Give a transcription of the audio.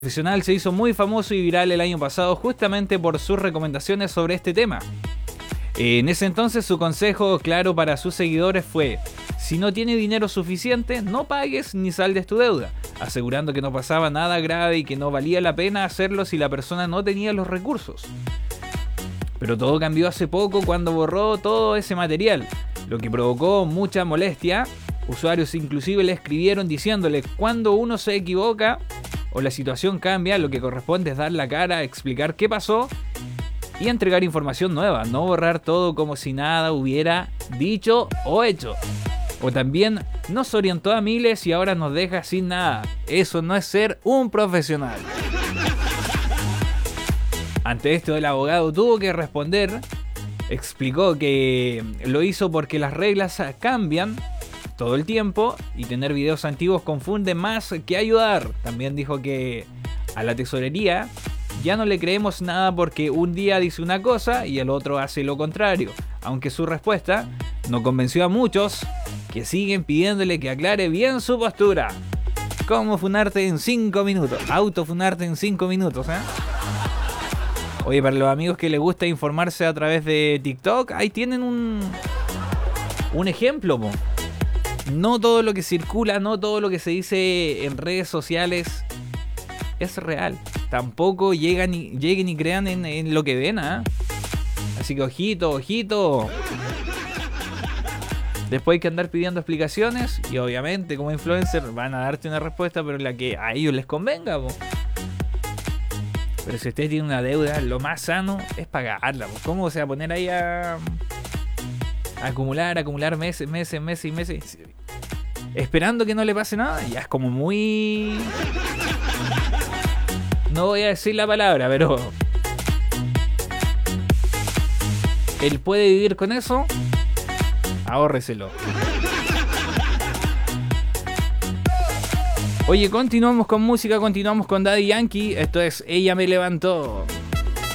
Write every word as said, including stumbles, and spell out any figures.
profesional se hizo muy famoso y viral el año pasado justamente por sus recomendaciones sobre este tema. En ese entonces su consejo claro para sus seguidores fue: si no tiene dinero suficiente, no pagues ni saldes tu deuda, asegurando que no pasaba nada grave y que no valía la pena hacerlo si la persona no tenía los recursos. Pero todo cambió hace poco cuando borró todo ese material, lo que provocó mucha molestia. Usuarios inclusive le escribieron diciéndole: cuando uno se equivoca o la situación cambia, lo que corresponde es dar la cara, explicar qué pasó y entregar información nueva, no borrar todo como si nada hubiera dicho o hecho. O también nos orientó a miles y ahora nos deja sin nada. Eso no es ser un profesional. Ante esto, el abogado tuvo que responder. Explicó que lo hizo porque las reglas cambian todo el tiempo y tener videos antiguos confunde más que ayudar. También dijo que a la tesorería ya no le creemos nada porque un día dice una cosa y el otro hace lo contrario, aunque su respuesta no convenció a muchos que siguen pidiéndole que aclare bien su postura. ¿Cómo funarte en cinco minutos? Autofunarte en cinco minutos, ¿eh? Oye, para los amigos que les gusta informarse a través de TikTok, ahí tienen un, un ejemplo, po. No todo lo que circula, no todo lo que se dice en redes sociales es real. Tampoco llegan y, lleguen y crean en, en lo que ven, ¿eh? Así que ojito, ojito. Después hay que andar pidiendo explicaciones y obviamente como influencer van a darte una respuesta, pero la que a ellos les convenga, po. Pero si usted tiene una deuda, lo más sano es pagarla, po. ¿Cómo se va a poner ahí a... acumular, acumular meses, meses, meses y meses esperando que no le pase nada? Ya es como muy... no voy a decir la palabra, pero... él puede vivir con eso. Ahórreselo. Oye, continuamos con música, continuamos con Daddy Yankee. Esto es Ella Me Levantó.